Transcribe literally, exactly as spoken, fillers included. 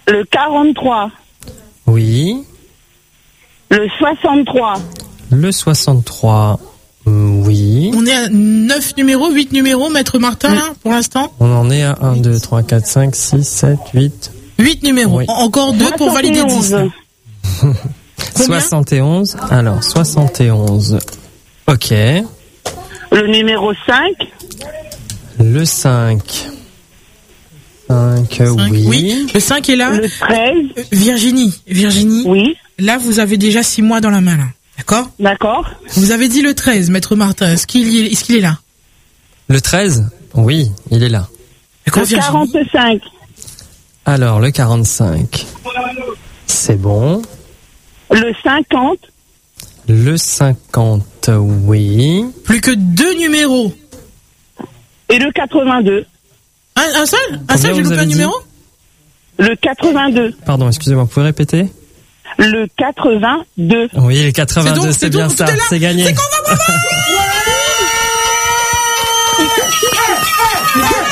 Le quarante-trois. Oui. Le soixante-trois. Le soixante-trois. Oui. On est à neuf numéros, huit numéros, Maître Martin, Mm. là, pour l'instant. On en est à un, deux, trois, quatre, cinq, six, sept, huit. huit numéros. Oui. Encore deux pour valider dix. là. Combien soixante et onze. Alors, soixante et onze. Ok. Le numéro cinq. Le cinq. cinq, Cinq, oui. oui. Le cinq est là. Le treize. Euh, Virginie. Virginie. Oui. Là, vous avez déjà six mois dans la main, là. D'accord? D'accord. Vous avez dit le treize, Maître Martin. Est-ce qu'il y est, est-ce qu'il est là? Le treize. Oui, il est là. D'accord, Le Virginie. quarante-cinq. Alors, le quarante-cinq. C'est bon. Le cinquante. Le cinquante, oui. Plus que deux numéros. Et le quatre-vingt-deux. Un, un seul? Un Combien seul, j'ai vous loupé un avez dit numéro? Le quatre-vingt-deux. Pardon, excusez-moi, vous pouvez répéter? Le quatre-vingt-deux. Oui, le quatre-vingt-deux, C'est donc- c'est c'est bien donc- ça. tout est là. C'est gagné. C'est qu'on va,